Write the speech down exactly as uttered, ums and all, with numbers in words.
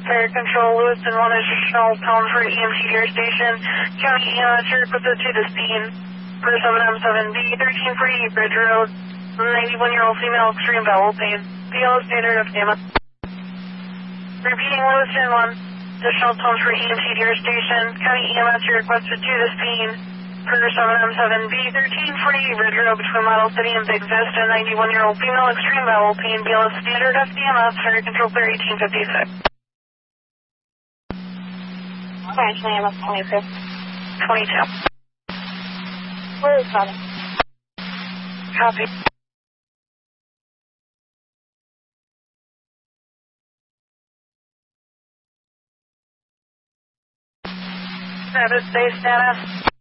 Fire Control, Lewiston one additional pound for E M T to your station. County E M S, you're requested to the scene for seven M seven B, thirteen forty Bridge Road, ninety-one-year-old female, extreme bowel pain. B L S standard of damage. Repeating, Lewiston one additional pound for E M T to your station. County E M S, you're requested to the scene for seven M seven B, thirteen forty Bridge Road between Model City and Big Vista, ninety-one-year-old female, extreme bowel pain. B L S standard of D M S, Fire Control clear eighteen fifty-six. Actually, I'm up twenty-two. twenty-two. Where is Cody? Copy. Service base status.